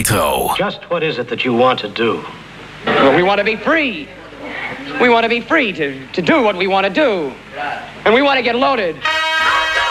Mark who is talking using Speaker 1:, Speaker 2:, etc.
Speaker 1: Retro.
Speaker 2: Just what is it that you want to do?
Speaker 3: Well, we want to be free. We want to be free to do what we want to do. And we want to get loaded.